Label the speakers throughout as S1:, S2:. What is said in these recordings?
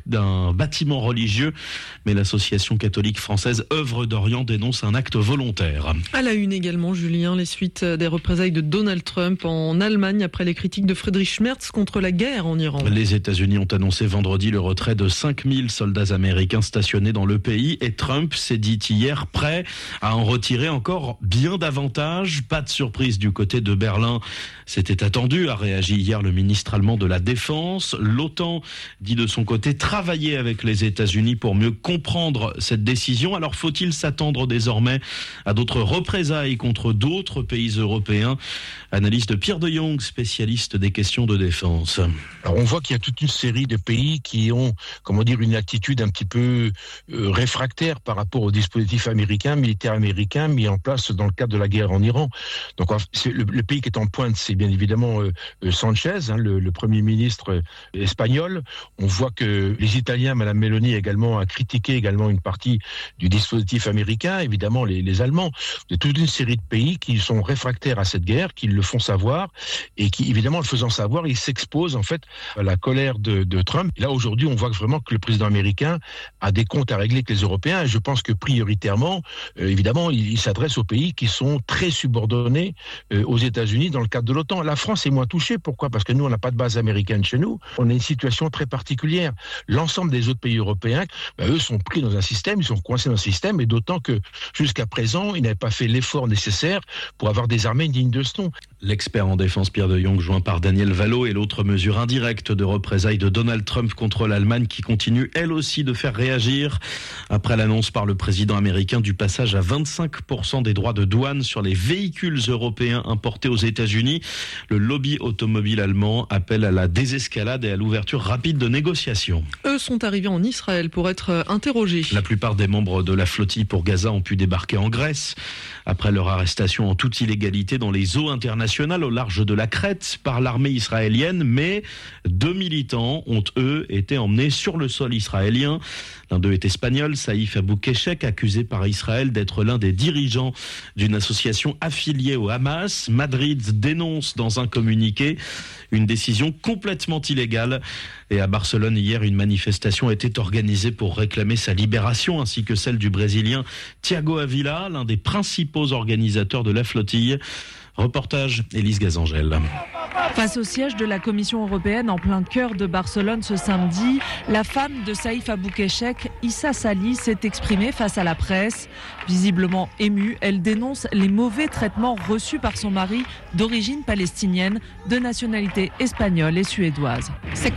S1: d'un bâtiment religieux. Mais l'association catholique française Œuvre d'Orient dénonce un acte volontaire.
S2: À la une également, Julien, les suites des représailles de Donald Trump en Allemagne après les critiques de Friedrich Merz contre la guerre en Iran.
S1: Les États-Unis ont annoncé vendredi le retrait de 5000 soldats américains stationnés dans le pays et Trump s'est dit hier prêt à en retirer encore bien davantage. Pas de surprise du côté de Berlin. C'était attendu, a réagi hier le ministre allemand de la Défense. L'OTAN dit de son côté travailler avec les États-Unis pour mieux comprendre cette décision. Alors faut-il s'attendre désormais à d'autres représailles contre d'autres pays européens? Analyse de Pierre de Jong, spécialiste des questions de défense.
S3: Alors on voit qu'il y a toute une série de pays qui ont, une attitude un petit peu réfractaire par rapport au dispositif militaire américain mis en place dans le cadre de la guerre en Iran. Donc le pays qui est en pointe, c'est bien évidemment Sanchez, le Premier ministre espagnol. On voit que les Italiens, Madame Meloni également, a critiqué également une partie du dispositif américain, évidemment les Allemands. Il y a toute une série de pays qui sont réfractaires à cette guerre, qui le font savoir et qui, évidemment, le faisant savoir, ils s'exposent en fait à la colère de Trump. Et là, aujourd'hui, on voit vraiment que le président américain a des comptes à régler avec les Européens et je pense que prioritairement, évidemment, il s'adresse aux pays qui sont très subordonnés aux États-Unis dans le cadre de l'OTAN. La France est moins touchée. Pourquoi ? Parce que nous, on n'a pas de base américaine chez nous. On a une situation très particulière. L'ensemble des autres pays européens, eux, sont pris dans un système, ils sont coincés dans un système, et d'autant que jusqu'à présent, ils n'avaient pas fait l'effort nécessaire pour avoir des armées dignes de ce nom.
S1: L'expert en défense Pierre de Jong, joint par Daniel Vallot, et l'autre mesure indirecte de représailles de Donald Trump contre l'Allemagne qui continue elle aussi de faire réagir. Après l'annonce par le président américain du passage à 25% des droits de douane sur les véhicules européens importés aux États-Unis, le lobby automobile allemand appelle à la désescalade et à l'ouverture rapide de négociations.
S2: Eux sont arrivés en Israël pour être interrogés.
S1: La plupart des membres de la flottille pour Gaza ont pu débarquer en Grèce après leur arrestation en toute illégalité dans les eaux internationales au large de la Crète par l'armée israélienne, mais 2 militants ont eux été emmenés sur le sol israélien. L'un d'eux est espagnol, Saïf Abou-Keshek, accusé par Israël d'être l'un des dirigeants d'une association affiliée au Hamas. Madrid dénonce dans un communiqué une décision complètement illégale. Et à Barcelone, hier, une manifestation a été organisée pour réclamer sa libération, ainsi que celle du Brésilien Thiago Avila, l'un des principaux organisateurs de la flottille. Reportage, Élise Gazangel.
S4: Face au siège de la Commission européenne en plein cœur de Barcelone ce samedi, la femme de Saïf Abou-Keshek, Issa Sali, s'est exprimée face à la presse. Visiblement émue, elle dénonce les mauvais traitements reçus par son mari d'origine palestinienne, de nationalité espagnole et suédoise.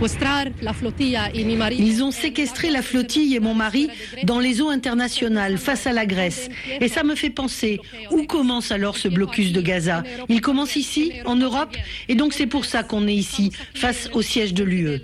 S5: Ils ont séquestré la flottille et mon mari dans les eaux internationales face à la Grèce. Et ça me fait penser, où commence alors ce blocus de Gaza ? Il commence ici, en Europe, et donc c'est pour ça qu'on est ici, face au siège de l'UE.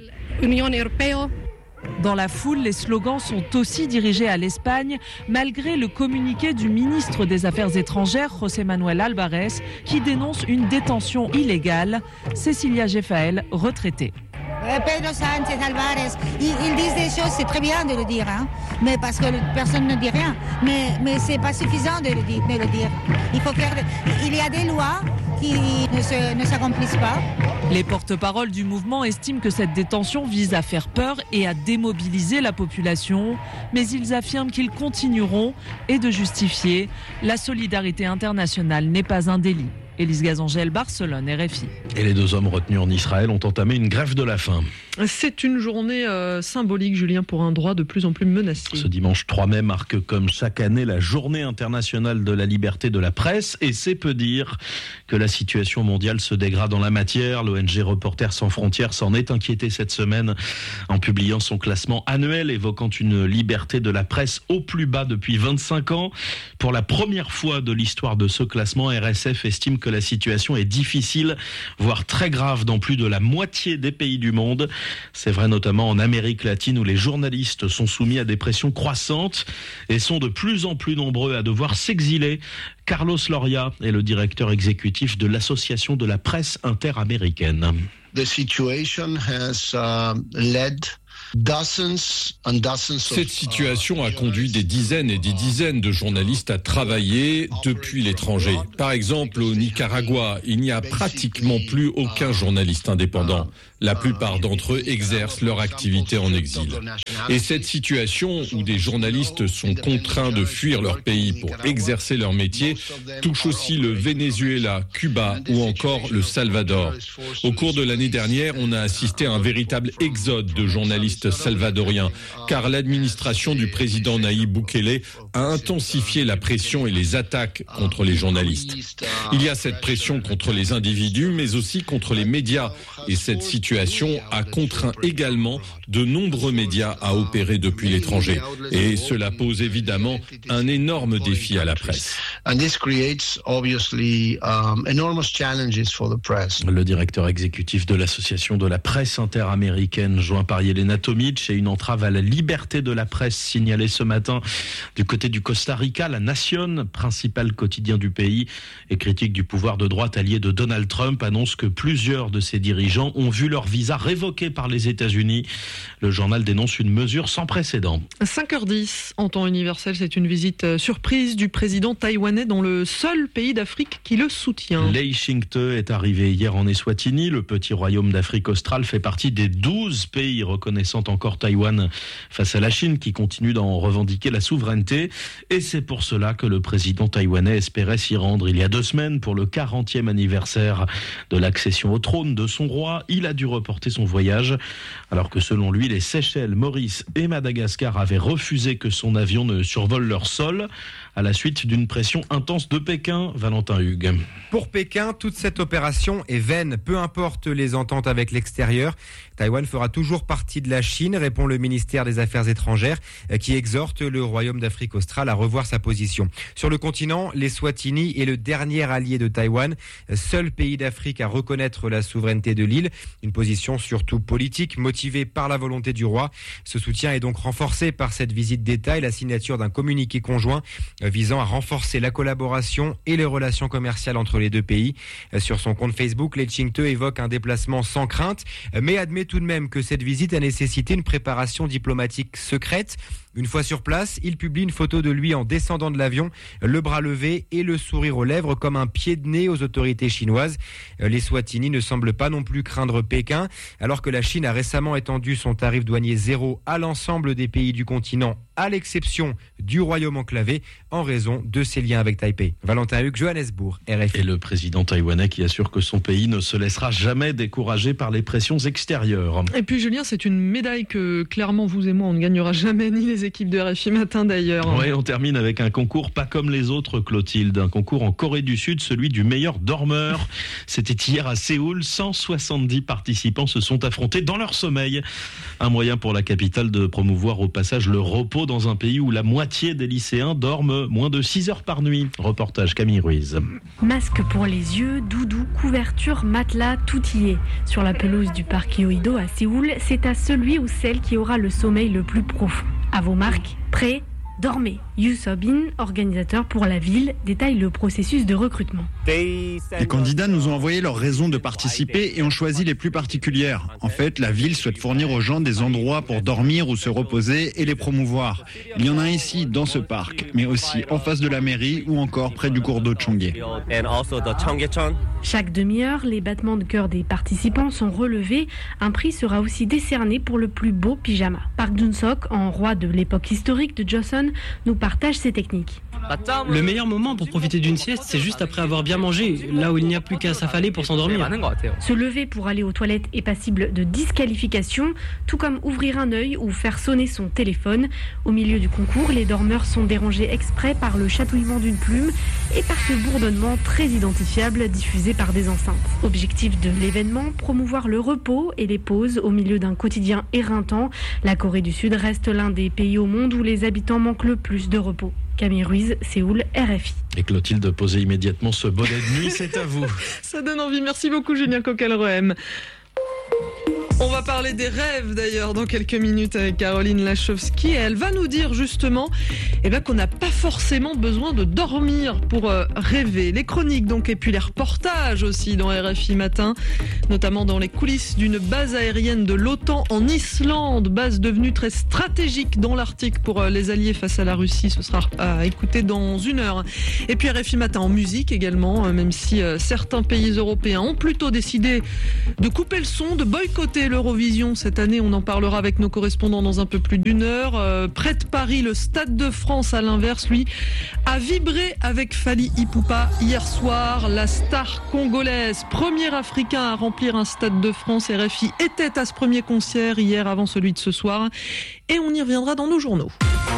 S4: Dans la foule, les slogans sont aussi dirigés à l'Espagne, malgré le communiqué du ministre des Affaires étrangères, José Manuel Álvarez, qui dénonce une détention illégale. Cécilia Geffael, retraitée.
S6: Pedro Sánchez, Álvarez, ils disent des choses, c'est très bien de le dire, mais parce que personne ne dit rien. Mais c'est pas suffisant de le dire. Il y a des lois qui ne s'accomplissent pas.
S4: Les porte-paroles du mouvement estiment que cette détention vise à faire peur et à démobiliser la population, mais ils affirment qu'ils continueront et de justifier. La solidarité internationale n'est pas un délit. Élise Gazangel, Barcelone, RFI.
S1: Et les 2 hommes retenus en Israël ont entamé une grève de la faim.
S2: C'est une journée symbolique, Julien, pour un droit de plus en plus menacé.
S1: Ce dimanche 3 mai marque comme chaque année la journée internationale de la liberté de la presse. Et c'est peu dire que la situation mondiale se dégrade en la matière. L'ONG Reporters sans frontières s'en est inquiétée cette semaine en publiant son classement annuel évoquant une liberté de la presse au plus bas depuis 25 ans. Pour la première fois de l'histoire de ce classement, RSF estime que la situation est difficile, voire très grave dans plus de la moitié des pays du monde. C'est vrai notamment en Amérique latine où les journalistes sont soumis à des pressions croissantes et sont de plus en plus nombreux à devoir s'exiler. Carlos Loria est le directeur exécutif de l'Association de la presse interaméricaine.
S7: The situation has led
S8: Cette situation a conduit des dizaines et des dizaines de journalistes à travailler depuis l'étranger. Par exemple, au Nicaragua, il n'y a pratiquement plus aucun journaliste indépendant. La plupart d'entre eux exercent leur activité en exil. Et cette situation où des journalistes sont contraints de fuir leur pays pour exercer leur métier touche aussi le Venezuela, Cuba ou encore le Salvador. Au cours de l'année dernière, on a assisté à un véritable exode de journalistes salvadoriens, car l'administration du président Nayib Bukele a intensifié la pression et les attaques contre les journalistes. Il y a cette pression contre les individus, mais aussi contre les médias. Et cette situation a contraint également de nombreux médias à opérer depuis l'étranger. Et cela pose évidemment un énorme défi à la presse.
S1: Le directeur exécutif de l'association de la presse interaméricaine, joint par Yelena Tomic, et une entrave à la liberté de la presse signalée ce matin du côté du Costa Rica. La Nación, principal quotidien du pays et critique du pouvoir de droite allié de Donald Trump, annonce que plusieurs de ses dirigeants ont vu leur visa révoqué par les États-Unis. Le journal dénonce une mesure sans précédent.
S2: 5h10 en temps universel, c'est une visite surprise du président taïwanais dans le seul pays d'Afrique qui le soutient.
S1: Lei Ching-te est arrivé hier en Eswatini. Le petit royaume d'Afrique australe fait partie des 12 pays reconnaissant encore Taïwan face à la Chine qui continue d'en revendiquer la souveraineté. Et c'est pour cela que le président taïwanais espérait s'y rendre il y a 2 semaines pour le 40e anniversaire de l'accession au trône de son roi. Il a dû reporter son voyage alors que selon lui, les Seychelles, Maurice et Madagascar avaient refusé que son avion ne survole leur sol à la suite d'une pression intense de Pékin. Valentin Hugues.
S9: Pour Pékin, toute cette opération est vaine, peu importe les ententes avec l'extérieur. Taïwan fera toujours partie de la Chine, répond le ministère des Affaires étrangères, qui exhorte le Royaume d'Afrique australe à revoir sa position. Sur le continent, l'Eswatini est le dernier allié de Taïwan, seul pays d'Afrique à reconnaître la souveraineté de l'île. Une position surtout politique, motivée par la volonté du roi. Ce soutien est donc renforcé par cette visite d'État et la signature d'un communiqué conjoint visant à renforcer la collaboration et les relations commerciales entre les deux pays. Sur son compte Facebook, Lei Ching-te évoque un déplacement sans crainte, mais admet tout de même que cette visite a nécessité une préparation diplomatique secrète. Une fois sur place, il publie une photo de lui en descendant de l'avion, le bras levé et le sourire aux lèvres comme un pied de nez aux autorités chinoises. Les Swatini ne semblent pas non plus craindre Pékin, alors que la Chine a récemment étendu son tarif douanier zéro à l'ensemble des pays du continent, à l'exception du Royaume enclavé, en raison de ses liens avec Taipei. Valentin Hugues, Johannesburg, RFI.
S1: Et le président taïwanais qui assure que son pays ne se laissera jamais décourager par les pressions extérieures.
S2: Et puis Julien, c'est une médaille que clairement vous et moi on ne gagnera jamais, ni les équipes de RFI Matin d'ailleurs.
S1: Oui, on termine avec un concours pas comme les autres, Clotilde. Un concours en Corée du Sud, celui du meilleur dormeur. C'était hier à Séoul. 170 participants se sont affrontés dans leur sommeil. Un moyen pour la capitale de promouvoir au passage le repos dans un pays où la moitié des lycéens dorment moins de 6 heures par nuit. Reportage Camille Ruiz.
S10: Masque pour les yeux, doudou, couverture, matelas, tout y est. Sur la pelouse du parc Yoido à Séoul, c'est à celui ou celle qui aura le sommeil le plus profond. À vos marques, prêts, dormez. Yoo So-bin, organisateur pour la ville, détaille le processus de recrutement.
S11: Les candidats nous ont envoyé leurs raisons de participer et ont choisi les plus particulières. En fait, la ville souhaite fournir aux gens des endroits pour dormir ou se reposer et les promouvoir. Il y en a ici, dans ce parc, mais aussi en face de la mairie ou encore près du cours d'eau de Cheonghae.
S10: Chaque demi-heure, les battements de cœur des participants sont relevés. Un prix sera aussi décerné pour le plus beau pyjama. Park Jun-sok, en roi de l'époque historique de Joseon, nous partage ses techniques.
S12: Le meilleur moment pour profiter d'une sieste, c'est juste après avoir bien mangé, là où il n'y a plus qu'à s'affaler pour s'endormir.
S10: Se lever pour aller aux toilettes est passible de disqualification, tout comme ouvrir un œil ou faire sonner son téléphone. Au milieu du concours, les dormeurs sont dérangés exprès par le chatouillement d'une plume et par ce bourdonnement très identifiable diffusé par des enceintes. Objectif de l'événement, promouvoir le repos et les pauses au milieu d'un quotidien éreintant. La Corée du Sud reste l'un des pays au monde où les habitants manquent le plus de repos. Camille Ruiz, Séoul, RFI.
S1: Et Clotilde, posez immédiatement ce bonnet de nuit, c'est à vous.
S2: Ça donne envie. Merci beaucoup, Julien Coquelroem. On va parler des rêves d'ailleurs dans quelques minutes avec Caroline Lachowski. Et elle va nous dire justement qu'on n'a pas forcément besoin de dormir pour rêver. Les chroniques donc, et puis les reportages aussi dans RFI Matin, notamment dans les coulisses d'une base aérienne de l'OTAN en Islande, base devenue très stratégique dans l'Arctique pour les alliés face à la Russie. Ce sera à écouter dans 1 heure. Et puis RFI Matin en musique également, même si certains pays européens ont plutôt décidé de couper le son, de boycotter l'Eurovision cette année. On en parlera avec nos correspondants dans un peu plus d'1 heure. Près de Paris, le Stade de France, à l'inverse, lui, a vibré avec Fally Ipupa hier soir. La star congolaise, premier africain à remplir un Stade de France. RFI était à ce premier concert hier avant celui de ce soir. Et on y reviendra dans nos journaux.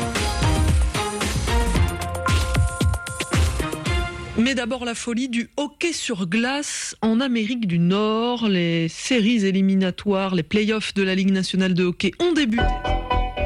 S2: Mais d'abord la folie du hockey sur glace en Amérique du Nord. Les séries éliminatoires, les playoffs de la Ligue nationale de hockey ont débuté.